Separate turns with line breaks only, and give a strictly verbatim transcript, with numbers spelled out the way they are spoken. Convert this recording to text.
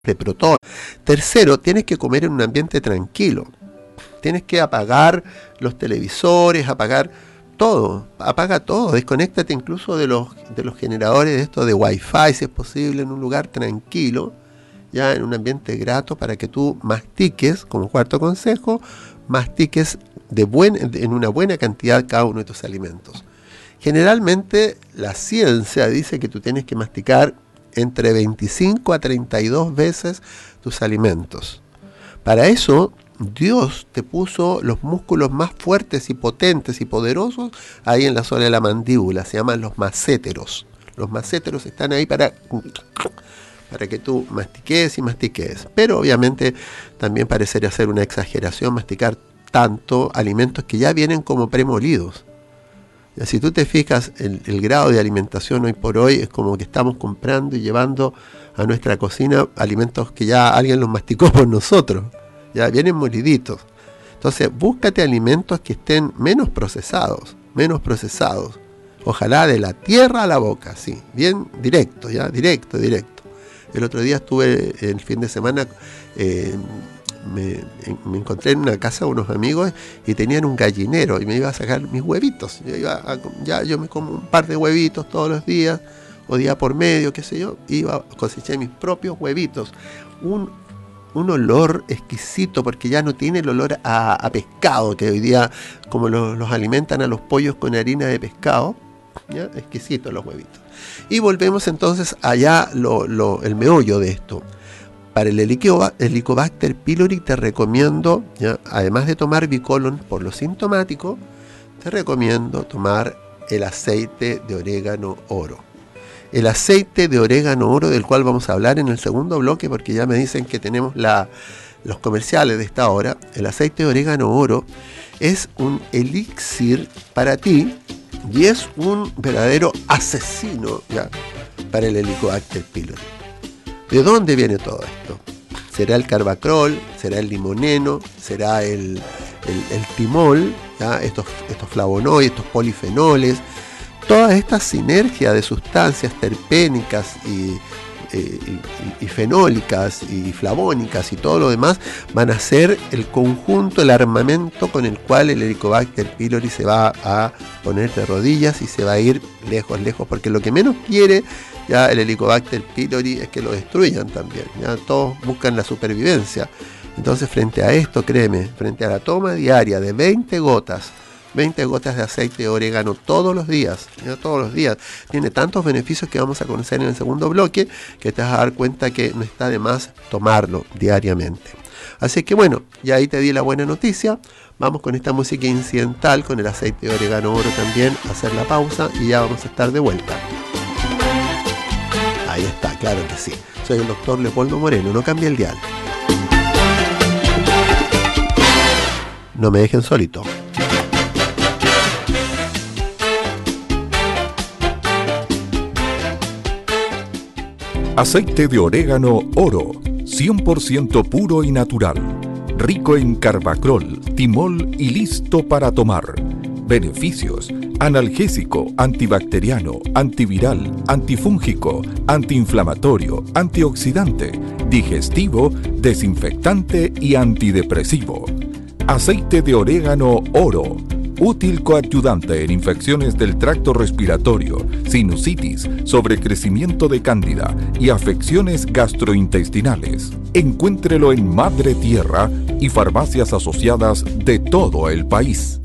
de protón. Tercero, tienes que comer en un ambiente tranquilo. Tienes que apagar los televisores, apagar todo, apaga todo, desconéctate incluso de los, de los generadores de esto de Wi-Fi, si es posible, en un lugar tranquilo, ya en un ambiente grato, para que tú mastiques, como cuarto consejo, mastiques de buen, en una buena cantidad cada uno de tus alimentos. Generalmente la ciencia dice que tú tienes que masticar entre veinticinco a treinta y dos veces tus alimentos. Para eso, Dios te puso los músculos más fuertes y potentes y poderosos ahí en la zona de la mandíbula, se llaman los maséteros. Los maséteros están ahí para, para que tú mastiques y mastiques. Pero obviamente también parecería ser una exageración masticar tanto alimentos que ya vienen como premolidos. Si tú te fijas, el, el grado de alimentación hoy por hoy es como que estamos comprando y llevando a nuestra cocina alimentos que ya alguien los masticó por nosotros. Ya vienen moliditos. Entonces, búscate alimentos que estén menos procesados, menos procesados. Ojalá de la tierra a la boca, sí, bien directo, ya, directo, directo. El otro día estuve, el fin de semana, eh, me, me encontré en una casa de unos amigos y tenían un gallinero y me iba a sacar mis huevitos. Yo iba a, ya yo me como un par de huevitos todos los días, o día por medio, qué sé yo, iba a cosechar mis propios huevitos. Un un olor exquisito, porque ya no tiene el olor a, a pescado, que hoy día, como lo, los alimentan a los pollos con harina de pescado, ¿ya? Exquisito los huevitos. Y volvemos entonces allá, lo, lo, el meollo de esto. Para el Helicobacter pylori te recomiendo, ¿ya? Además de tomar Bicolon por lo sintomático, te recomiendo tomar el aceite de orégano oro. El aceite de orégano oro, del cual vamos a hablar en el segundo bloque, porque ya me dicen que tenemos la, los comerciales de esta hora. El aceite de orégano oro es un elixir para ti y es un verdadero asesino, ¿ya? Para el Helicobacter pylori. ¿De dónde viene todo esto? ¿Será el carbacrol? ¿Será el limoneno? ¿Será el, el, el timol? ¿Ya? Estos, estos flavonoides, estos polifenoles. Toda esta sinergia de sustancias terpénicas y, eh, y, y fenólicas y flavónicas y todo lo demás van a ser el conjunto, el armamento con el cual el Helicobacter pylori se va a poner de rodillas y se va a ir lejos, lejos, porque lo que menos quiere ya el Helicobacter pylori es que lo destruyan también. Ya todos buscan la supervivencia. Entonces, frente a esto, créeme, frente a la toma diaria de veinte gotas, veinte gotas de aceite de orégano todos los días, ¿ya? Todos los días. Tiene tantos beneficios que vamos a conocer en el segundo bloque que te vas a dar cuenta que no está de más tomarlo diariamente. Así que bueno, ya ahí te di la buena noticia. Vamos con esta música incidental, con el aceite de orégano oro también, a hacer la pausa y ya vamos a estar de vuelta. Ahí está, claro que sí. Soy el doctor Leopoldo Moreno, no cambie el dial. No me dejen solito.
Aceite de orégano oro, cien por ciento puro y natural, rico en carbacrol, timol y listo para tomar. Beneficios: analgésico, antibacteriano, antiviral, antifúngico, antiinflamatorio, antioxidante, digestivo, desinfectante y antidepresivo. Aceite de orégano oro, útil coadyuvante en infecciones del tracto respiratorio, sinusitis, sobrecrecimiento de cándida y afecciones gastrointestinales. Encuéntrelo en Madre Tierra y farmacias asociadas de todo el país.